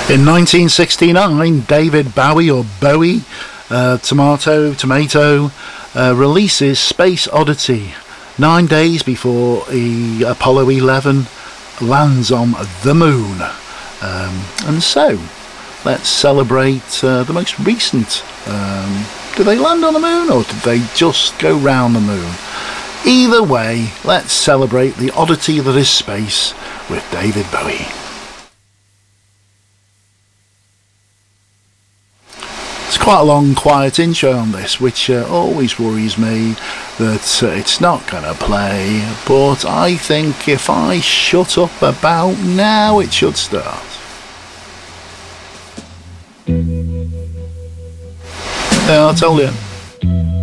In 1969, David Bowie, or Bowie, Tomato, releases Space Oddity 9 days before the Apollo 11 lands on the moon. And so, let's celebrate the most recent. Did they land on the moon, or did they just go round the moon? Either way, let's celebrate the oddity that is space with David Bowie. It's quite a long, quiet intro on this, which always worries me that it's not going to play, but I think if I shut up about now, it should start. Yeah, I'll tell you.